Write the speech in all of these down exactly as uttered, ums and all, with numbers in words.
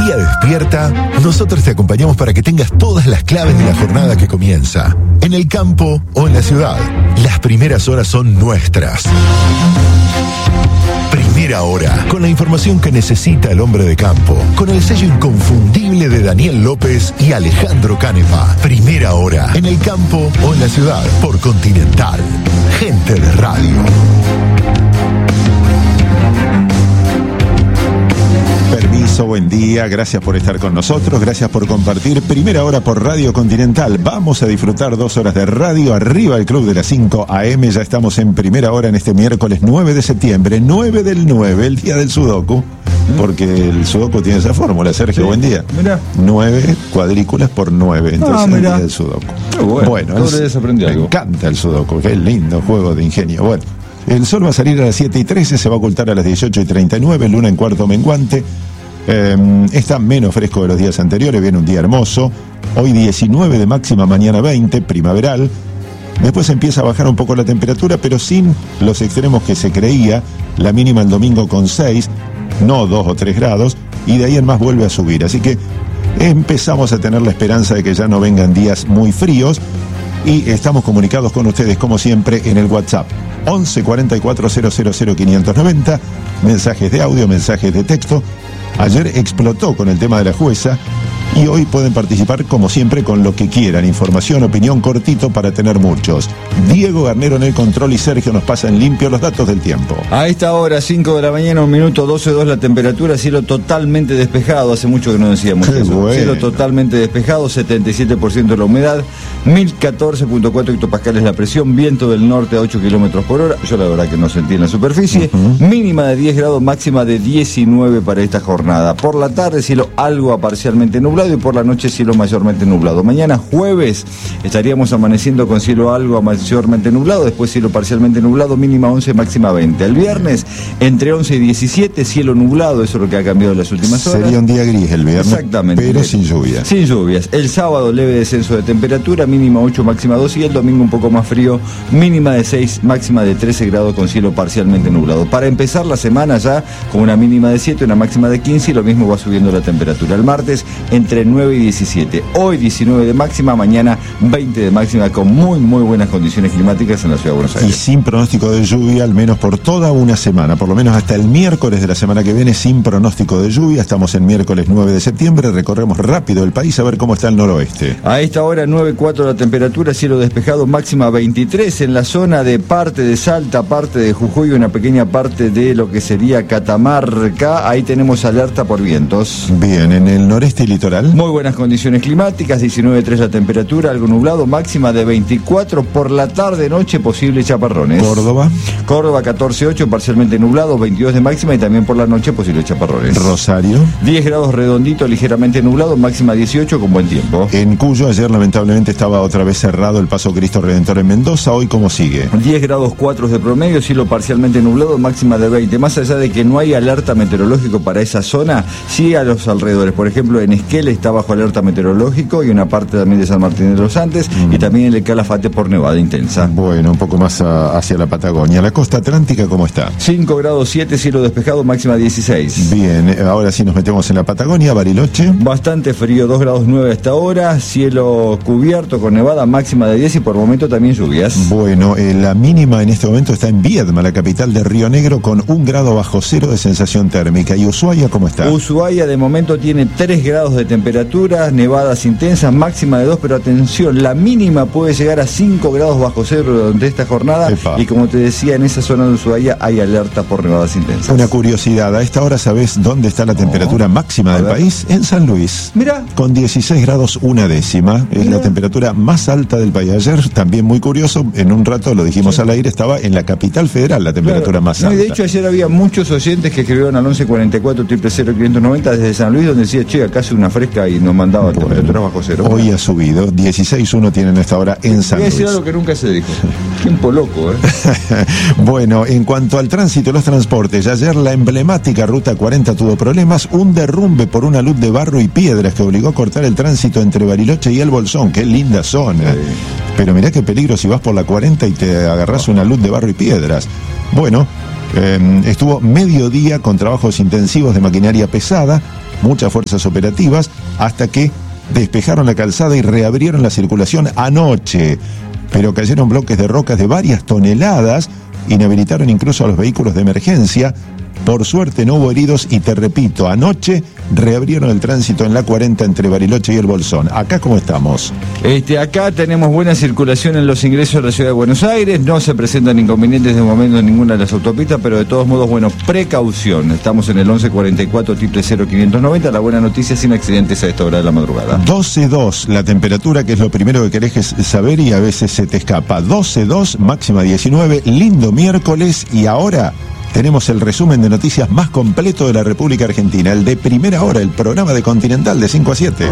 día despierta, nosotros te acompañamos para que tengas todas las claves de la jornada que comienza. En el campo o en la ciudad, las primeras horas son nuestras. Primera Hora, con la información que necesita el hombre de campo, con el sello inconfundible de Daniel López y Alejandro Canepa. Primera Hora, en el campo o en la ciudad, por Continental. Gente de radio. Permiso, buen día, gracias por estar con nosotros, gracias por compartir Primera Hora por Radio Continental. Vamos a disfrutar dos horas de radio, arriba el club de las cinco a eme, ya estamos en Primera Hora en este miércoles nueve de septiembre, nueve del nueve, el día del Sudoku, porque el Sudoku tiene esa fórmula, Sergio, sí. Buen día. Mirá. nueve cuadrículas por nueve, entonces ah, el día del Sudoku. Qué bueno, bueno el, me algo. encanta el Sudoku, qué lindo juego de ingenio. Bueno, el sol va a salir a las siete y trece, se va a ocultar a las dieciocho y treinta y nueve, luna en cuarto menguante. Eh, está menos fresco de los días anteriores, viene un día hermoso. Hoy diecinueve de máxima, mañana veinte, primaveral. Después empieza a bajar un poco la temperatura, pero sin los extremos que se creía. La mínima el domingo con seis, no dos o tres grados, y de ahí en más vuelve a subir. Así que empezamos a tener la esperanza de que ya no vengan días muy fríos. Y estamos comunicados con ustedes, como siempre, en el WhatsApp once cuarenta y cuatro cero cero cero quinientos noventa, mensajes de audio, mensajes de texto. Ayer explotó con el tema de la jueza y hoy pueden participar como siempre con lo que quieran, información, opinión, cortito para tener muchos. Diego Garnero en el control y Sergio nos pasa en limpio los datos del tiempo. A esta hora, cinco de la mañana, un minuto doce dos la temperatura, cielo totalmente despejado, hace mucho que no decíamos Qué eso. Bueno. Cielo totalmente despejado, setenta y siete por ciento de la humedad, mil catorce punto cuatro hectopascales la presión, viento del norte a ocho kilómetros por hora, yo la verdad que no sentí en la superficie, uh-huh. Mínima de diez grados, máxima de diecinueve para esta jornada. Por la tarde, cielo algo a parcialmente nublado y por la noche cielo mayormente nublado. Mañana jueves estaríamos amaneciendo con cielo algo a mayormente nublado, después cielo parcialmente nublado, mínima once, máxima veinte. El viernes entre once y diecisiete, cielo nublado, eso es lo que ha cambiado en las últimas horas. Sería un día gris el viernes, exactamente, pero sin lluvias. Sin lluvias. El sábado leve descenso de temperatura, mínima ocho, máxima doce, y el domingo un poco más frío, mínima de seis, máxima de trece grados con cielo parcialmente nublado. Para empezar la semana ya con una mínima de siete, una máxima de quince, y lo mismo va subiendo la temperatura. El martes entre nueve y diecisiete, hoy diecinueve de máxima, mañana veinte de máxima, con muy muy buenas condiciones climáticas en la ciudad de Buenos Aires. Y sin pronóstico de lluvia, al menos por toda una semana, por lo menos hasta el miércoles de la semana que viene, sin pronóstico de lluvia. Estamos en miércoles nueve de septiembre, recorremos rápido el país a ver cómo está el noroeste. A esta hora nueve cuatro la temperatura, cielo despejado, máxima veintitrés en la zona de parte de Salta, parte de Jujuy, una pequeña parte de lo que sería Catamarca, ahí tenemos alerta por vientos. Bien, en el noreste y litoral. Muy buenas condiciones climáticas, diecinueve tres la temperatura, algo nublado, máxima de veinticuatro, por la tarde noche posibles chaparrones. Córdoba. Córdoba catorce ocho, parcialmente nublado, veintidós de máxima, y también por la noche posibles chaparrones. Rosario. diez grados redondito, ligeramente nublado, máxima dieciocho con buen tiempo. En Cuyo ayer lamentablemente estaba otra vez cerrado el paso Cristo Redentor en Mendoza, hoy cómo sigue. diez grados cuatro de promedio, cielo parcialmente nublado, máxima de veinte. Más allá de que no hay alerta meteorológico para esa zona, sí a los alrededores. Por ejemplo, en Esquel está bajo alerta meteorológico y una parte también de San Martín de los Andes, mm. y también en el Calafate por nevada intensa. Bueno, un poco más a, hacia la Patagonia. ¿La costa atlántica cómo está? cinco grados siete, cielo despejado, máxima dieciséis. Bien, ahora sí nos metemos en la Patagonia, Bariloche. Bastante frío, dos grados nueve hasta ahora, cielo cubierto con nevada, máxima de diez y por momento también lluvias. Bueno, eh, la mínima en este momento está en Viedma, la capital de Río Negro, con un grado bajo cero de sensación térmica. ¿Y Ushuaia cómo está? Ushuaia de momento tiene tres grados de temperatura, nevadas intensas, máxima de dos, pero atención, la mínima puede llegar a cinco grados bajo cero durante esta jornada. Epa. Y como te decía, en esa zona de Ushuaia hay alerta por nevadas intensas. Una curiosidad, a esta hora ¿sabés dónde está la temperatura oh, máxima del país? En San Luis. Mira. Con dieciséis grados una décima, es Mirá. la temperatura más alta del país. Ayer, también muy curioso, en un rato lo dijimos sí. al aire, estaba en la capital federal la temperatura claro. más no, alta. Y de hecho ayer había muchos oyentes que escribieron al once cuarenta y cuatro, cero cero cero, quinientos noventa desde San Luis, donde decía, che, acá hace una fresca y nos mandaba bueno, temperaturas bajo cero. Hoy ha subido, dieciséis uno tienen a esta hora en San Luis. Voy a decir algo que nunca se dijo. Tiempo loco, ¿eh? Bueno, en cuanto al tránsito y los transportes, ayer la emblemática Ruta cuarenta tuvo problemas, un derrumbe por una luz de barro y piedras que obligó a cortar el tránsito entre Bariloche y El Bolsón. Qué linda zona. Sí. Pero mirá qué peligro si vas por la cuarenta y te agarrás una luz de barro y piedras. Bueno, Eh, estuvo medio día con trabajos intensivos de maquinaria pesada, muchas fuerzas operativas, hasta que despejaron la calzada y reabrieron la circulación anoche. Pero cayeron bloques de rocas de varias toneladas, inhabilitaron incluso a los vehículos de emergencia. Por suerte no hubo heridos y te repito, anoche reabrieron el tránsito en la cuarenta entre Bariloche y El Bolsón. ¿Acá cómo estamos? Este, acá tenemos buena circulación en los ingresos a la ciudad de Buenos Aires, no se presentan inconvenientes de momento en ninguna de las autopistas, pero de todos modos, bueno, precaución. Estamos en el once cuarenta y cuatro triple cero quinientos noventa, la buena noticia, sin accidentes a esta hora de la madrugada. doce dos, la temperatura, que es lo primero que querés saber y a veces se te escapa. doce dos, máxima diecinueve, lindo miércoles, y ahora tenemos el resumen de noticias más completo de la República Argentina, el de Primera Hora, el programa de Continental de cinco a siete.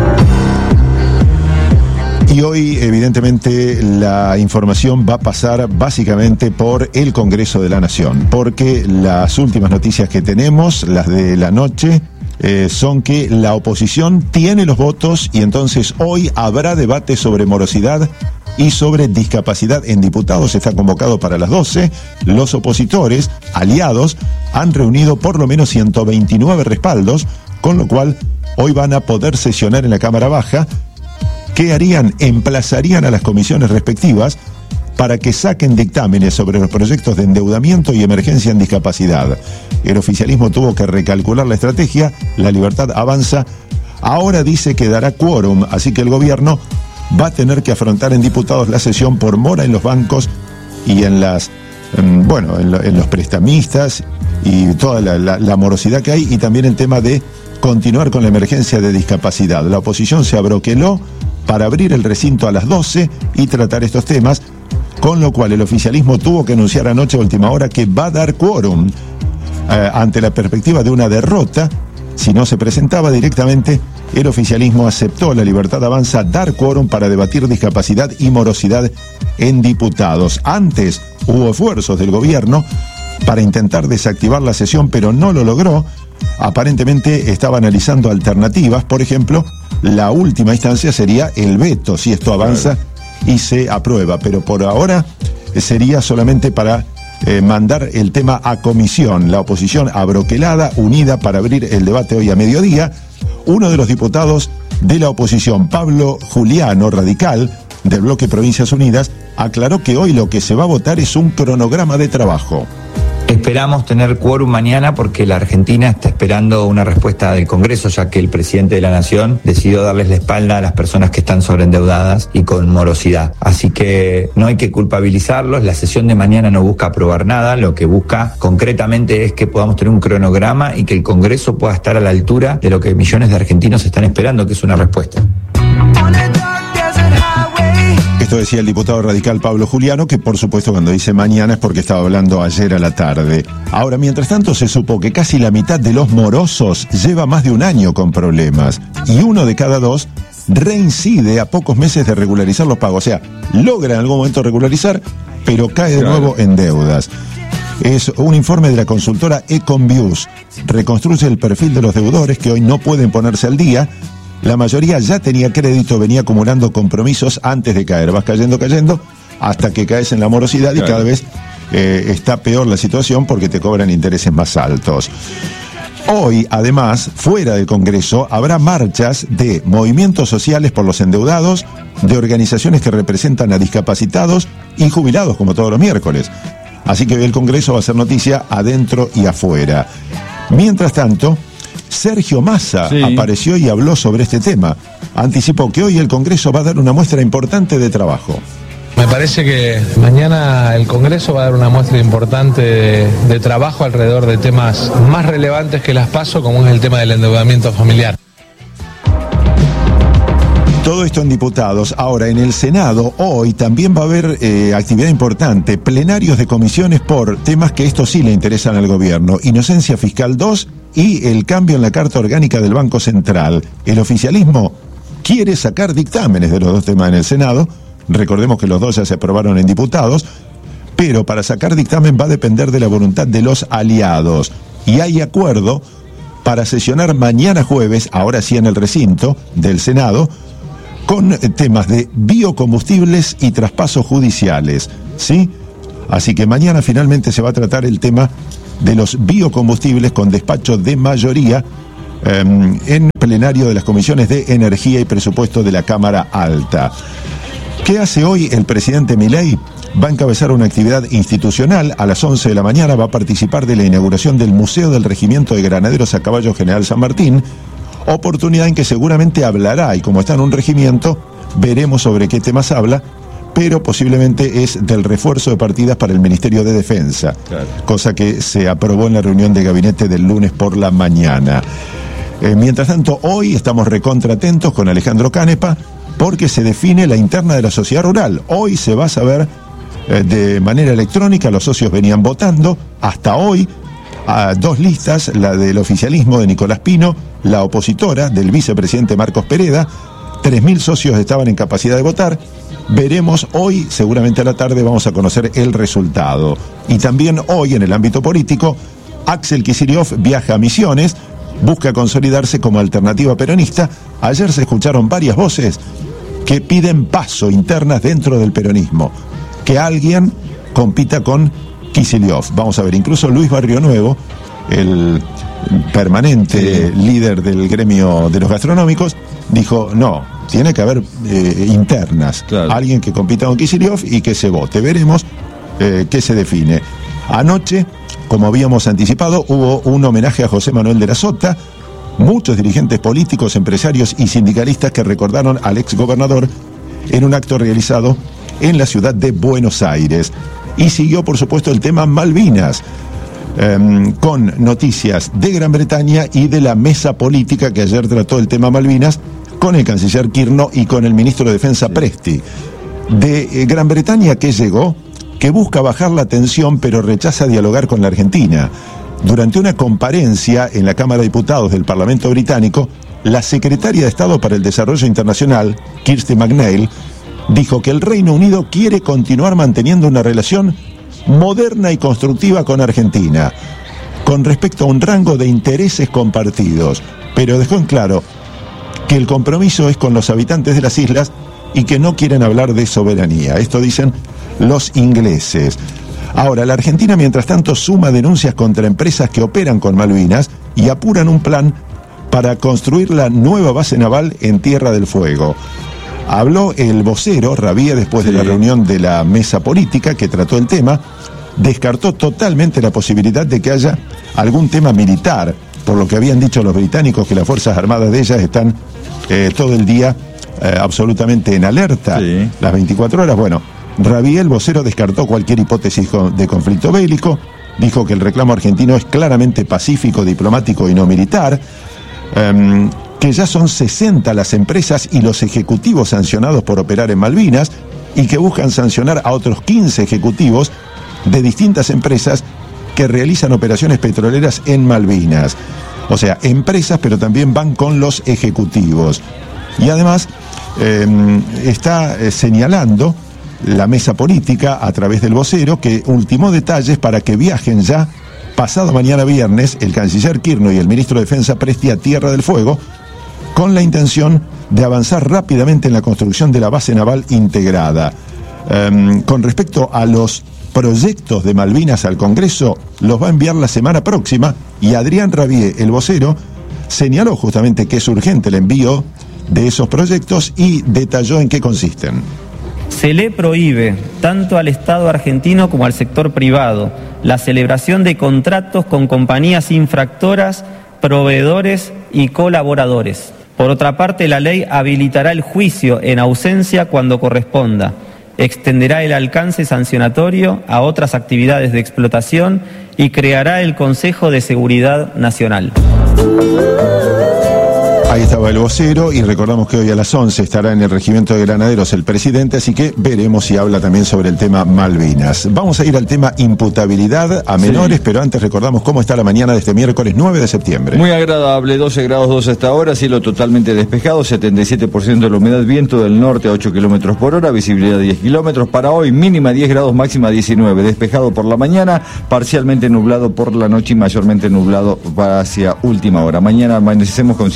Y hoy, evidentemente, la información va a pasar básicamente por el Congreso de la Nación, porque las últimas noticias que tenemos, las de la noche, eh, son que la oposición tiene los votos y entonces hoy habrá debate sobre morosidad y sobre discapacidad en diputados. Está convocado para las doce. Los opositores, aliados, han reunido por lo menos ciento veintinueve respaldos, con lo cual hoy van a poder sesionar en la Cámara Baja. ¿Qué harían? Emplazarían a las comisiones respectivas para que saquen dictámenes sobre los proyectos de endeudamiento y emergencia en discapacidad. El oficialismo tuvo que recalcular la estrategia. La Libertad Avanza ahora dice que dará quórum, así que el gobierno va a tener que afrontar en diputados la sesión por mora en los bancos y en las, en, bueno, en, lo, en los prestamistas y toda la, la, la morosidad que hay, y también el tema de continuar con la emergencia de discapacidad. La oposición se abroqueló para abrir el recinto a las doce y tratar estos temas, con lo cual el oficialismo tuvo que anunciar anoche a última hora que va a dar quórum eh, ante la perspectiva de una derrota. Si no se presentaba directamente, el oficialismo aceptó, la Libertad Avanza, dar quórum para debatir discapacidad y morosidad en diputados. Antes hubo esfuerzos del gobierno para intentar desactivar la sesión, pero no lo logró. Aparentemente estaba analizando alternativas. Por ejemplo, la última instancia sería el veto, si esto avanza y se aprueba, pero por ahora sería solamente para Eh, mandar el tema a comisión. La oposición abroquelada, unida para abrir el debate hoy a mediodía. Uno de los diputados de la oposición, Pablo Juliano, radical, del bloque Provincias Unidas, aclaró que hoy lo que se va a votar es un cronograma de trabajo. Esperamos tener quórum mañana porque la Argentina está esperando una respuesta del Congreso, ya que el presidente de la Nación decidió darles la espalda a las personas que están sobreendeudadas y con morosidad. Así que no hay que culpabilizarlos, la sesión de mañana no busca aprobar nada, lo que busca concretamente es que podamos tener un cronograma y que el Congreso pueda estar a la altura de lo que millones de argentinos están esperando, que es una respuesta. Esto decía el diputado radical Pablo Juliano, que por supuesto cuando dice mañana es porque estaba hablando ayer a la tarde. Ahora, mientras tanto, se supo que casi la mitad de los morosos lleva más de un año con problemas y uno de cada dos reincide a pocos meses de regularizar los pagos. O sea, logra en algún momento regularizar, pero cae de nuevo en deudas. Es un informe de la consultora Econviews. Reconstruye el perfil de los deudores que hoy no pueden ponerse al día. La mayoría ya tenía crédito, venía acumulando compromisos antes de caer. Vas cayendo, cayendo, hasta que caes en la morosidad, claro. Y cada vez eh, está peor la situación porque te cobran intereses más altos. Hoy, además, fuera del Congreso, habrá marchas de movimientos sociales por los endeudados, de organizaciones que representan a discapacitados y jubilados, como todos los miércoles. Así que hoy el Congreso va a ser noticia adentro y afuera. Mientras tanto, Sergio Massa sí. apareció y habló sobre este tema. Anticipó que hoy el Congreso va a dar una muestra importante de trabajo. Me parece que mañana el Congreso va a dar una muestra importante de, de trabajo alrededor de temas más relevantes que las PASO, como es el tema del endeudamiento familiar. Todo esto en diputados. Ahora, en el Senado, hoy también va a haber eh, actividad importante, plenarios de comisiones por temas que esto sí le interesan al gobierno. Inocencia Fiscal dos y el cambio en la Carta Orgánica del Banco Central. El oficialismo quiere sacar dictámenes de los dos temas en el Senado. Recordemos que los dos ya se aprobaron en diputados, pero para sacar dictamen va a depender de la voluntad de los aliados. Y hay acuerdo para sesionar mañana jueves, ahora sí en el recinto del Senado, con temas de biocombustibles y traspasos judiciales, ¿sí? Así que mañana finalmente se va a tratar el tema de los biocombustibles con despacho de mayoría eh, en plenario de las comisiones de Energía y Presupuesto de la Cámara Alta. ¿Qué hace hoy el presidente Milei? Va a encabezar una actividad institucional. A las once de la mañana va a participar de la inauguración del Museo del Regimiento de Granaderos a Caballo General San Martín, oportunidad en que seguramente hablará, y como está en un regimiento, veremos sobre qué temas habla, pero posiblemente es del refuerzo de partidas para el Ministerio de Defensa, claro. Cosa que se aprobó en la reunión de gabinete del lunes por la mañana. Eh, mientras tanto, hoy estamos recontratentos con Alejandro Canepa, porque se define la interna de la sociedad rural. Hoy se va a saber eh, de manera electrónica, los socios venían votando, hasta hoy, a dos listas, la del oficialismo de Nicolás Pino, la opositora del vicepresidente Marcos Pereda. Tres mil socios estaban en capacidad de votar. Veremos hoy, seguramente a la tarde, vamos a conocer el resultado. Y también hoy, en el ámbito político, Axel Kicillof viaja a Misiones, busca consolidarse como alternativa peronista. Ayer se escucharon varias voces que piden paso internas dentro del peronismo, que alguien compita con Kicillof. Vamos a ver, incluso Luis Barrio Nuevo, el permanente sí. líder del gremio de los gastronómicos, dijo, no, tiene que haber eh, internas, claro. Alguien que compita con Kicillof y que se vote. Veremos eh, qué se define. Anoche, como habíamos anticipado, hubo un homenaje a José Manuel de la Sota. Muchos dirigentes políticos, empresarios y sindicalistas que recordaron al exgobernador en un acto realizado en la ciudad de Buenos Aires. Y siguió, por supuesto, el tema Malvinas, eh, con noticias de Gran Bretaña y de la mesa política que ayer trató el tema Malvinas con el canciller Kirno y con el ministro de Defensa sí. Presti. De eh, Gran Bretaña, ¿qué llegó? Que busca bajar la tensión, pero rechaza dialogar con la Argentina. Durante una comparencia en la Cámara de Diputados del Parlamento británico, la secretaria de Estado para el Desarrollo Internacional, Kirsty McNeil, dijo que el Reino Unido quiere continuar manteniendo una relación moderna y constructiva con Argentina, con respecto a un rango de intereses compartidos, pero dejó en claro que el compromiso es con los habitantes de las islas y que no quieren hablar de soberanía. Esto dicen los ingleses. Ahora, la Argentina, mientras tanto, suma denuncias contra empresas que operan con Malvinas y apuran un plan para construir la nueva base naval en Tierra del Fuego. Habló el vocero, Rabie, después sí. de la reunión de la mesa política que trató el tema, descartó totalmente la posibilidad de que haya algún tema militar, por lo que habían dicho los británicos que las Fuerzas Armadas de ellas están eh, todo el día eh, absolutamente en alerta, sí. las veinticuatro horas. Bueno, Rabie, el vocero, descartó cualquier hipótesis de conflicto bélico, dijo que el reclamo argentino es claramente pacífico, diplomático y no militar, um, que ya son sesenta las empresas y los ejecutivos sancionados por operar en Malvinas y que buscan sancionar a otros quince ejecutivos de distintas empresas que realizan operaciones petroleras en Malvinas. O sea, empresas, pero también van con los ejecutivos. Y además eh, está eh, señalando la mesa política a través del vocero que ultimó detalles para que viajen ya pasado mañana viernes el canciller Kirno y el ministro de Defensa Presti a Tierra del Fuego con la intención de avanzar rápidamente en la construcción de la base naval integrada. Um, con respecto a los proyectos de Malvinas al Congreso, los va a enviar la semana próxima y Adrián Rabie, el vocero, señaló justamente que es urgente el envío de esos proyectos y detalló en qué consisten. Se le prohíbe, tanto al Estado argentino como al sector privado, la celebración de contratos con compañías infractoras, proveedores y colaboradores. Por otra parte, la ley habilitará el juicio en ausencia cuando corresponda, extenderá el alcance sancionatorio a otras actividades de explotación y creará el Consejo de Seguridad Nacional. Ahí estaba el vocero y recordamos que hoy a las once estará en el Regimiento de Granaderos el presidente, así que veremos si habla también sobre el tema Malvinas. Vamos a ir al tema imputabilidad a menores, sí. Pero antes recordamos cómo está la mañana de este miércoles nueve de septiembre. Muy agradable, doce grados dos hasta ahora, cielo totalmente despejado, setenta y siete por ciento de la humedad, viento del norte a ocho kilómetros por hora, visibilidad diez kilómetros. Para hoy mínima diez grados, máxima diecinueve, despejado por la mañana, parcialmente nublado por la noche y mayormente nublado hacia última hora. Mañana amanecemos con cielo bastante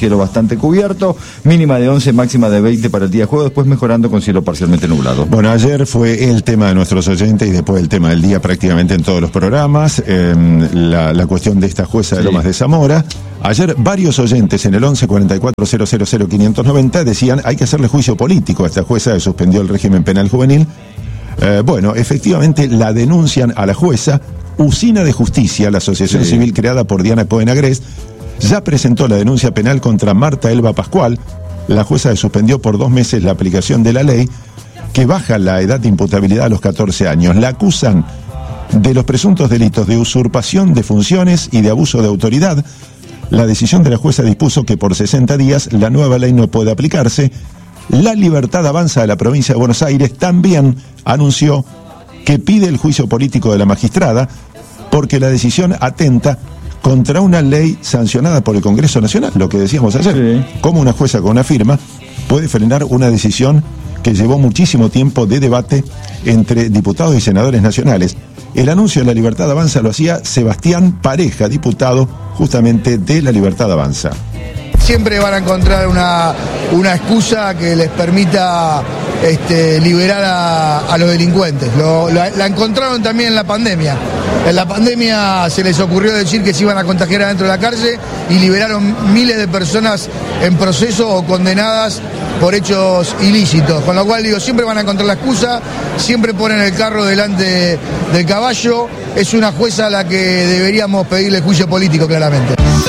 bastante cubierto, mínima de once, máxima de veinte para el día jueves, después mejorando con cielo parcialmente nublado. Bueno, ayer fue el tema de nuestros oyentes y después el tema del día prácticamente en todos los programas, eh, la, la cuestión de esta jueza de Sí. Lomas de Zamora. Ayer varios oyentes en el once cuarenta y cuatro cero cero cero quinientos noventa decían hay que hacerle juicio político a esta jueza que suspendió el régimen penal juvenil. Eh, bueno, efectivamente la denuncian a la jueza. Usina de Justicia, la asociación Sí. civil creada por Diana Cohen Agrest, ya presentó la denuncia penal contra Marta Elba Pascual, la jueza que suspendió por dos meses la aplicación de la ley que baja la edad de imputabilidad a los catorce años. La acusan de los presuntos delitos de usurpación de funciones y de abuso de autoridad. La decisión de la jueza dispuso que por sesenta días la nueva ley no puede aplicarse. La Libertad Avanza de la provincia de Buenos Aires también anunció que pide el juicio político de la magistrada porque la decisión atenta contra una ley sancionada por el Congreso Nacional, lo que decíamos ayer. Sí. Cómo una jueza con una firma puede frenar una decisión que llevó muchísimo tiempo de debate entre diputados y senadores nacionales. El anuncio de la Libertad Avanza lo hacía Sebastián Pareja, diputado justamente de la Libertad Avanza. Siempre van a encontrar una, una excusa que les permita este, liberar a, a los delincuentes. Lo, la, la encontraron también en la pandemia. En la pandemia se les ocurrió decir que se iban a contagiar adentro de la cárcel y liberaron miles de personas en proceso o condenadas por hechos ilícitos. Con lo cual digo, siempre van a encontrar la excusa, siempre ponen el carro delante del caballo. Es una jueza a la que deberíamos pedirle juicio político claramente.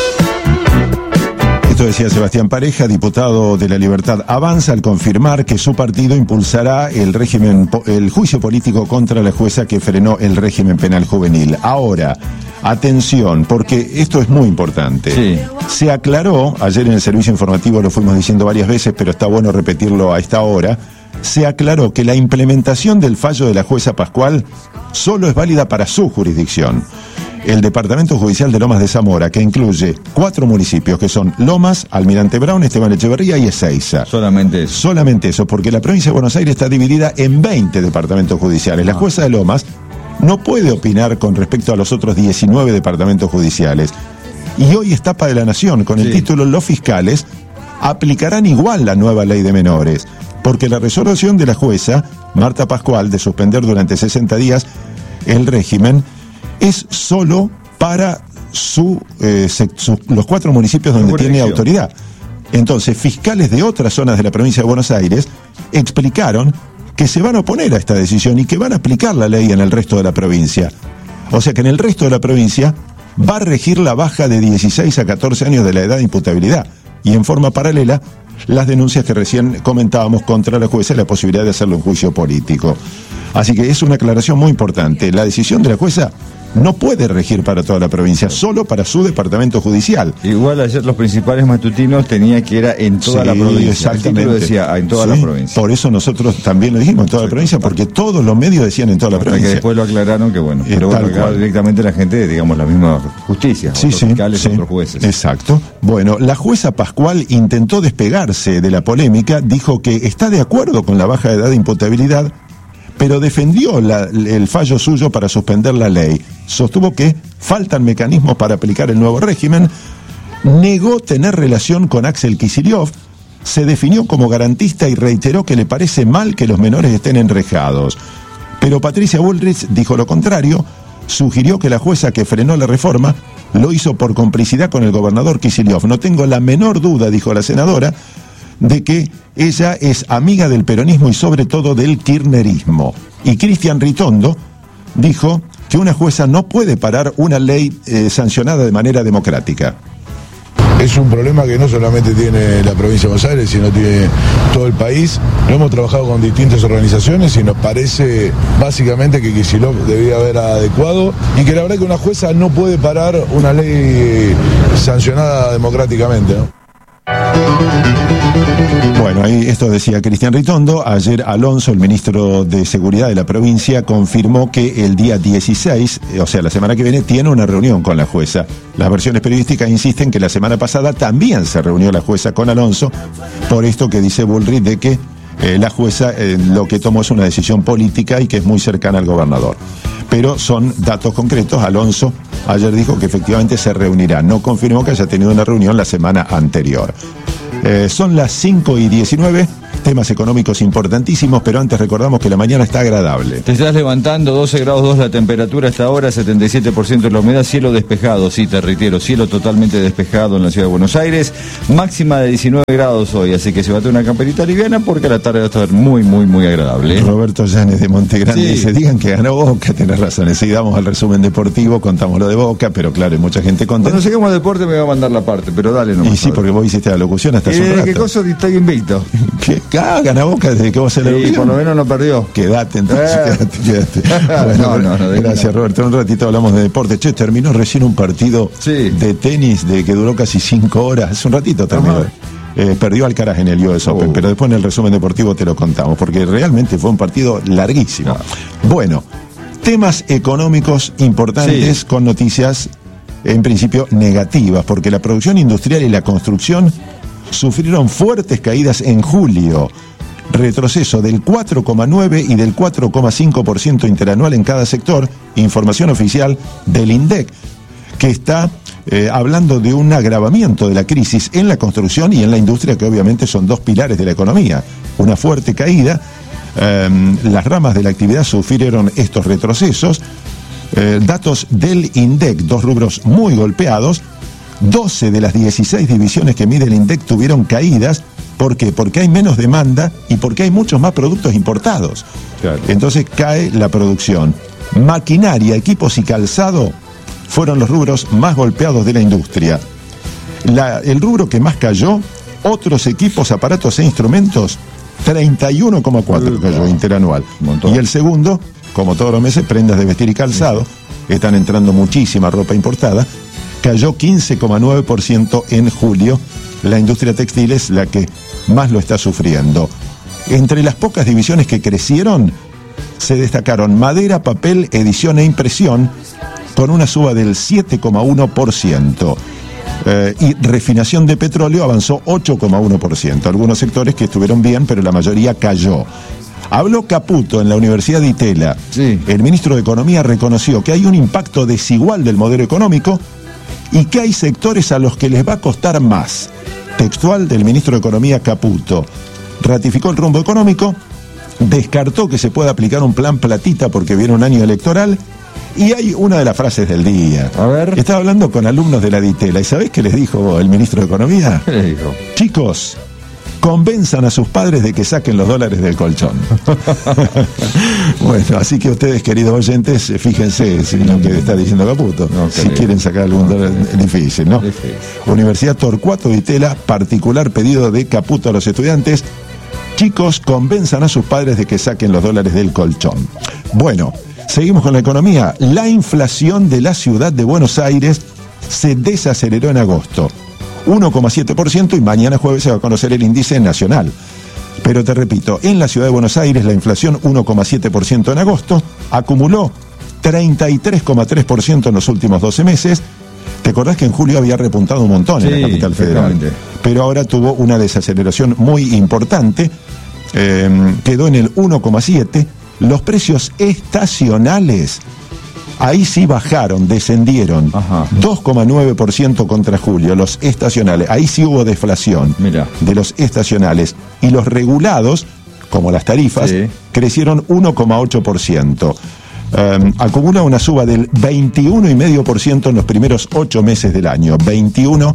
Esto decía Sebastián Pareja, diputado de la Libertad Avanza, al confirmar que su partido impulsará el régimen, el juicio político contra la jueza que frenó el régimen penal juvenil. Ahora, atención, porque esto es muy importante. Sí. Se aclaró, ayer en el servicio informativo lo fuimos diciendo varias veces, pero está bueno repetirlo a esta hora, se aclaró que la implementación del fallo de la jueza Pascual solo es válida para su jurisdicción. El Departamento Judicial de Lomas de Zamora, que incluye cuatro municipios que son Lomas, Almirante Brown, Esteban Echeverría y Ezeiza. Solamente eso. Solamente eso, porque la provincia de Buenos Aires está dividida en veinte departamentos judiciales. La Ah. jueza de Lomas no puede opinar con respecto a los otros diecinueve departamentos judiciales. Y hoy Estapa de la Nación, con el Sí. título Los fiscales, aplicarán igual la nueva ley de menores, porque la resolución de la jueza, Marta Pascual, de suspender durante sesenta días el régimen, es solo para su, eh, se, su, los cuatro municipios donde tiene autoridad. Entonces, fiscales de otras zonas de la provincia de Buenos Aires explicaron que se van a oponer a esta decisión y que van a aplicar la ley en el resto de la provincia. O sea que en el resto de la provincia va a regir la baja de dieciséis a catorce años de la edad de imputabilidad y en forma paralela las denuncias que recién comentábamos contra la jueza y la posibilidad de hacerlo en juicio político. Así que es una aclaración muy importante. La decisión de la jueza no puede regir para toda la provincia, solo para su departamento judicial. Igual ayer los principales matutinos tenía que era en toda Sí, la provincia. exactamente. El título decía ah, en toda Sí, la provincia. Por eso nosotros también lo dijimos en toda la provincia, porque todos los medios decían en toda la Hasta que provincia. después lo aclararon que bueno, Eh, pero bueno, tal acá cual. directamente la gente, digamos, la misma justicia, Sí, otros sí, fiscales, sí. otros jueces. Exacto. Bueno, la jueza Pascual intentó despegarse de la polémica, dijo que está de acuerdo con la baja edad de imputabilidad, pero defendió la, el fallo suyo para suspender la ley. Sostuvo que faltan mecanismos para aplicar el nuevo régimen, negó tener relación con Axel Kicillof, se definió como garantista y reiteró que le parece mal que los menores estén enrejados. Pero Patricia Bullrich dijo lo contrario, sugirió que la jueza que frenó la reforma lo hizo por complicidad con el gobernador Kicillof. No tengo la menor duda, dijo la senadora, de que ella es amiga del peronismo y sobre todo del kirchnerismo. Y Cristian Ritondo dijo que una jueza no puede parar una ley eh, sancionada de manera democrática. Es un problema que no solamente tiene la provincia de Buenos Aires, sino tiene todo el país. Lo hemos trabajado con distintas organizaciones y nos parece básicamente que Kicillof debía haber adecuado y que la verdad que una jueza no puede parar una ley sancionada democráticamente, ¿no? Bueno, ahí esto decía Cristian Ritondo. Ayer Alonso, el ministro de Seguridad de la provincia, confirmó que el día dieciséis, o sea, la semana que viene, tiene una reunión con la jueza. Las versiones periodísticas insisten que la semana pasada también se reunió la jueza con Alonso, por esto que dice Bullrich de que eh, la jueza eh, lo que tomó es una decisión política y que es muy cercana al gobernador. Pero son datos concretos. Alonso ayer dijo que efectivamente se reunirá. No confirmó que haya tenido una reunión la semana anterior. Eh, son las cinco y diecinueve, temas económicos importantísimos, pero antes recordamos que la mañana está agradable. Te estás levantando, doce grados dos la temperatura hasta ahora, setenta y siete por ciento la humedad, cielo despejado, sí, te reitero, cielo totalmente despejado en la ciudad de Buenos Aires, máxima de diecinueve grados hoy, así que se va a tener una camperita liviana porque la tarde va a estar muy, muy, muy agradable. Roberto Llanes de Montegrande Sí. dice, digan que ganó Boca, tenés razón, sí, damos al resumen deportivo, contamos lo de Boca, pero claro, hay mucha gente contenta. Cuando lleguemos al deporte me va a mandar la parte, pero dale nomás. Y sí, porque vos hiciste la locución hasta hace un Eh, rato. ¿Qué cosa? Estoy invicto. ¿Qué? Ah, gana Boca desde que vos se la Sí, locución. por lo menos no perdió. Quédate entonces, Eh. quédate, quédate. Bueno, No, no, no, de gracias nada. Roberto, en un ratito hablamos de deporte. Che, terminó recién un partido Sí. de tenis de que duró casi cinco horas, hace un ratito terminó. Ajá. Eh, perdió Alcaraz en el U S Open, Oh. pero después en el resumen deportivo te lo contamos, porque realmente fue un partido larguísimo. Claro. Bueno, temas económicos importantes Sí. con noticias en principio negativas, porque la producción industrial y la construcción sufrieron fuertes caídas en julio, retroceso del cuatro coma nueve y del cuatro coma cinco por ciento interanual en cada sector, información oficial del INDEC, que está eh, hablando de un agravamiento de la crisis en la construcción y en la industria, que obviamente son dos pilares de la economía. Una fuerte caída, eh, las ramas de la actividad sufrieron estos retrocesos. Eh, datos del INDEC, dos rubros muy golpeados, doce de las dieciséis divisiones que mide el INDEC tuvieron caídas. ¿Por qué? Porque hay menos demanda y porque hay muchos más productos importados. Claro. Entonces cae la producción. Maquinaria, equipos y calzado fueron los rubros más golpeados de la industria. La- el rubro que más cayó, otros equipos, aparatos e instrumentos, treinta y uno coma cuatro cayó interanual. Un montón. Y el segundo, como todos los meses, prendas de vestir y calzado, están entrando muchísima ropa importada, cayó quince coma nueve por ciento en julio. La industria textil es la que más lo está sufriendo. Entre las pocas divisiones que crecieron, se destacaron madera, papel, edición e impresión, con una suba del siete coma uno por ciento. Eh, y refinación de petróleo avanzó ocho coma uno por ciento. Algunos sectores que estuvieron bien, pero la mayoría cayó. Habló Caputo en la Universidad de Itela. Sí. El ministro de Economía reconoció que hay un impacto desigual del modelo económico y que hay sectores a los que les va a costar más. Textual del ministro de Economía Caputo. Ratificó el rumbo económico, descartó que se pueda aplicar un plan platita porque viene un año electoral. Y hay una de las frases del día. A ver. Estaba hablando con alumnos de la Ditela. ¿Y sabés qué les dijo el ministro de Economía? ¿Qué le dijo? Chicos, convenzan a sus padres de que saquen los dólares del colchón. Bueno, así que ustedes, queridos oyentes, fíjense si lo que está diciendo Caputo. No, si creo. quieren sacar algún dólar, es difícil, ¿no? Difícil. Universidad Torcuato de Itela, particular pedido de Caputo a los estudiantes. Chicos, convenzan a sus padres de que saquen los dólares del colchón. Bueno, seguimos con la economía. La inflación de la ciudad de Buenos Aires se desaceleró en agosto. uno coma siete por ciento y mañana jueves se va a conocer el índice nacional. Pero te repito, en la ciudad de Buenos Aires la inflación uno coma siete por ciento en agosto, acumuló treinta y tres coma tres por ciento en los últimos doce meses. ¿Te acordás que en julio había repuntado un montón en Sí, la capital federal? exactamente. Pero ahora tuvo una desaceleración muy importante, eh, quedó en el uno coma siete. Los precios estacionales, ahí sí bajaron, descendieron, Ajá. dos coma nueve por ciento contra julio, los estacionales, ahí sí hubo deflación Mirá. de los estacionales. Y los regulados, como las tarifas, Sí. crecieron uno coma ocho por ciento. Um, acumula una suba del veintiuno coma cinco por ciento en los primeros ocho meses del año, veintiuno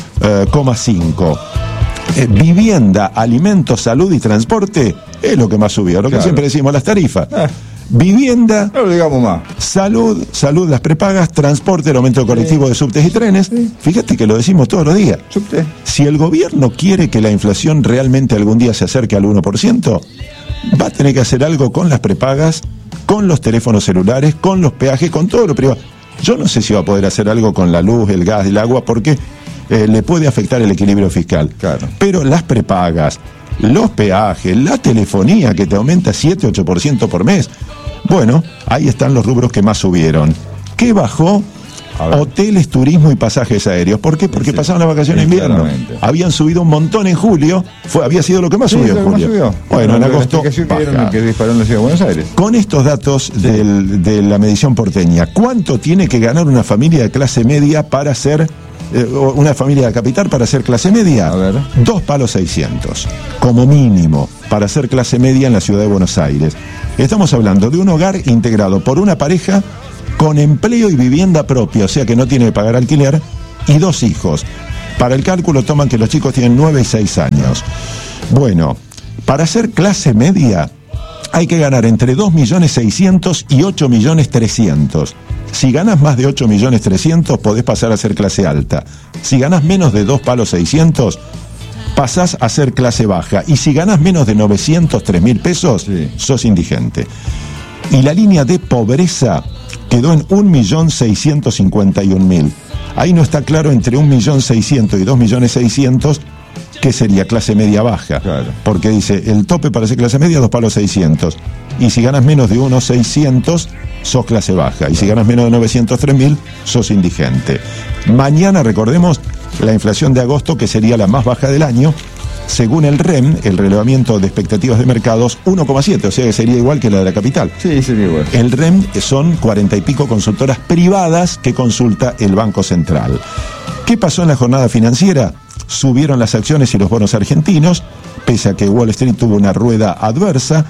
coma cinco por ciento. Eh, vivienda, alimentos, salud y transporte es lo que más subió, lo que Claro. siempre decimos, las tarifas. Ah. Vivienda, No lo digamos más. salud, salud, las prepagas, transporte, el aumento colectivo de subtes y trenes. Fíjate que lo decimos todos los días. Subte. Si el gobierno quiere que la inflación realmente algún día se acerque al uno por ciento, va a tener que hacer algo con las prepagas, con los teléfonos celulares, con los peajes, con todo lo privado. Yo no sé si va a poder hacer algo con la luz, el gas, el agua, porque eh, le puede afectar el equilibrio fiscal. Claro. Pero las prepagas, los peajes, la telefonía que te aumenta siete ocho por ciento por mes, bueno, ahí están los rubros que más subieron. ¿Qué bajó? A ver. Hoteles, turismo y pasajes aéreos. ¿Por qué? Porque Sí. pasaban las vacaciones de Sí, invierno. claramente. Habían subido un montón en julio, fue, había sido lo que más Sí, subió lo en que más julio. subió. Bueno, en La agosto explicación que dieron baja. que disparó en la ciudad de Buenos Aires. Con estos datos del- de la medición porteña, ¿cuánto tiene que ganar una familia de clase media para ser eh, una familia de capital para ser clase media? A ver. Dos palos seiscientos, como mínimo, para ser clase media en la ciudad de Buenos Aires. Estamos hablando de un hogar integrado por una pareja con empleo y vivienda propia, o sea que no tiene que pagar alquiler, y dos hijos. Para el cálculo toman que los chicos tienen nueve y seis años. Bueno, para ser clase media hay que ganar entre dos millones seiscientos y ocho millones trescientos. Si ganas más de ocho millones trescientos podés pasar a ser clase alta. Si ganas menos de dos palos seiscientos, pasás a ser clase baja. Y si ganas menos de novecientos tres mil pesos, sí, sos indigente. Y la línea de pobreza quedó en un millón seiscientos cincuenta y un mil. Ahí no está claro entre un millón seiscientos y dos millones seiscientos qué sería clase media baja. Claro. Porque dice, el tope para ser clase media, dos palos seiscientos. Y si ganas menos de uno seiscientos, sos clase baja. Y si ganas menos de novecientos tres mil, sos indigente. Mañana, recordemos, la inflación de agosto, que sería la más baja del año, según el R E M, el relevamiento de expectativas de mercados, uno coma siete, o sea que sería igual que la de la capital. Sí, sería igual. El R E M son cuarenta y pico consultoras privadas que consulta el Banco Central. ¿Qué pasó en la jornada financiera? Subieron las acciones y los bonos argentinos, pese a que Wall Street tuvo una rueda adversa.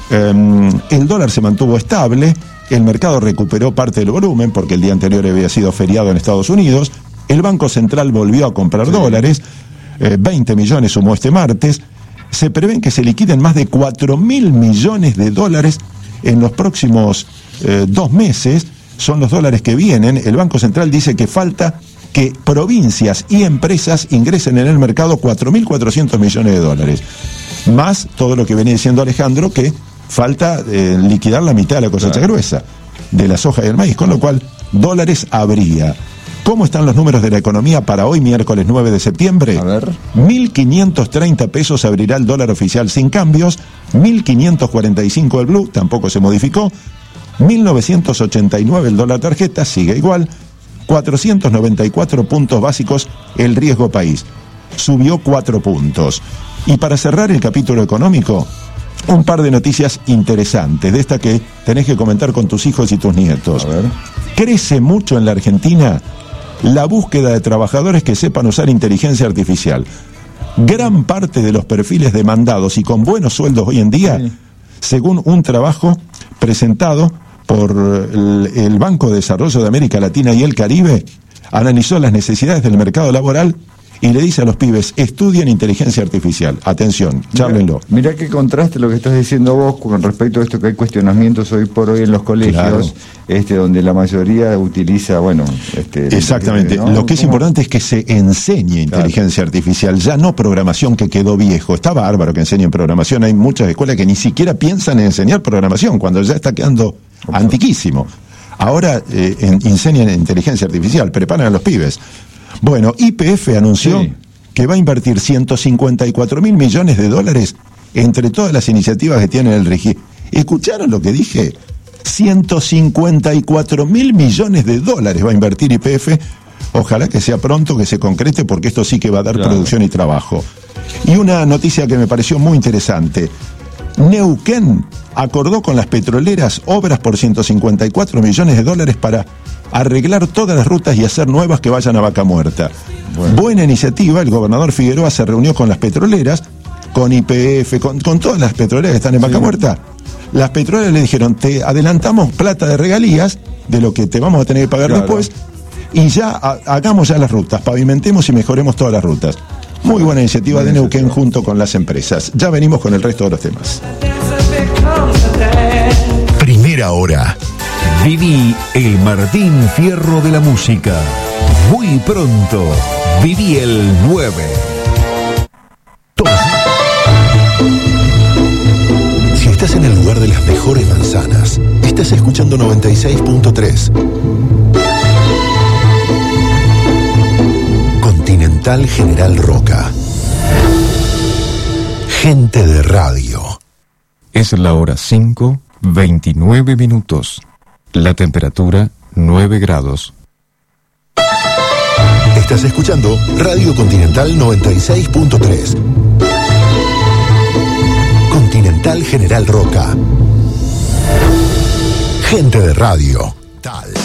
Eh, el dólar se mantuvo estable, el mercado recuperó parte del volumen, porque el día anterior había sido feriado en Estados Unidos. El Banco Central volvió a comprar sí. dólares. Eh, veinte millones sumó este martes. Se prevén que se liquiden más de cuatro mil millones de dólares en los próximos eh, dos meses. Son los dólares que vienen. El Banco Central dice que falta que provincias y empresas ingresen en el mercado cuatro mil cuatrocientos millones de dólares. Más todo lo que venía diciendo Alejandro, que falta eh, liquidar la mitad de la cosecha claro. gruesa de la soja y el maíz, con lo cual dólares habría. ¿Cómo están los números de la economía para hoy, miércoles nueve de septiembre? A ver. mil quinientos treinta pesos abrirá el dólar oficial sin cambios, mil quinientos cuarenta y cinco el blue, tampoco se modificó, mil novecientos ochenta y nueve el dólar tarjeta, sigue igual, cuatrocientos noventa y cuatro puntos básicos el riesgo país, subió cuatro puntos. Y para cerrar el capítulo económico, un par de noticias interesantes, de esta que tenés que comentar con tus hijos y tus nietos. A ver. Crece mucho en la Argentina la búsqueda de trabajadores que sepan usar inteligencia artificial. Gran parte de los perfiles demandados y con buenos sueldos hoy en día, sí. según un trabajo presentado por el, el Banco de Desarrollo de América Latina y el Caribe, analizó las necesidades del mercado laboral y le dice a los pibes, estudien inteligencia artificial. Atención, chárlenlo. Mirá, mirá qué contraste lo que estás diciendo vos con respecto a esto, que hay cuestionamientos hoy por hoy en los colegios, claro. este donde la mayoría utiliza, bueno... Este, Exactamente. ¿no? Lo que es ¿Cómo? importante es que se enseñe inteligencia claro. artificial, ya no programación que quedó viejo. Está bárbaro que enseñen programación. Hay muchas escuelas que ni siquiera piensan en enseñar programación, cuando ya está quedando okay. antiquísimo. Ahora eh, en, enseñan inteligencia artificial, preparan a los pibes. Bueno, Y P F anunció sí. que va a invertir ciento cincuenta y cuatro mil millones de dólares entre todas las iniciativas que tiene el registro. ¿Escucharon lo que dije? ciento cincuenta y cuatro mil millones de dólares va a invertir Y P F. Ojalá que sea pronto, que se concrete, porque esto sí que va a dar claro. producción y trabajo. Y una noticia que me pareció muy interesante. Neuquén acordó con las petroleras obras por ciento cincuenta y cuatro millones de dólares para arreglar todas las rutas y hacer nuevas que vayan a Vaca Muerta. Bueno. Buena iniciativa. El gobernador Figueroa se reunió con las petroleras, con Y P F, con, con todas las petroleras que están en Vaca sí. Muerta. Las petroleras le dijeron, te adelantamos plata de regalías de lo que te vamos a tener que pagar claro. después, y ya a, hagamos ya las rutas, pavimentemos y mejoremos todas las rutas. Muy buena iniciativa buena de Neuquén iniciativa. Junto con las empresas. Ya venimos con el resto de los temas. Primera hora. Viví el Martín Fierro de la música. Muy pronto, viví el nueve. Si estás en el lugar de las mejores manzanas, estás escuchando noventa y seis punto tres. Continental General Roca. Gente de radio. Es la hora cinco, veintinueve minutos. La temperatura nueve grados. Estás escuchando Radio Continental noventa y seis punto tres. Continental General Roca. Gente de radio. Tal.